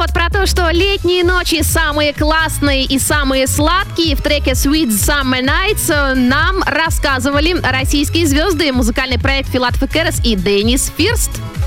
вот про то, что летние ночи самые классные и самые сладкие в треке Sweet Summer Nights нам рассказывали российские звезды, музыкальный проект Филатов и Керес и Денис Фирст.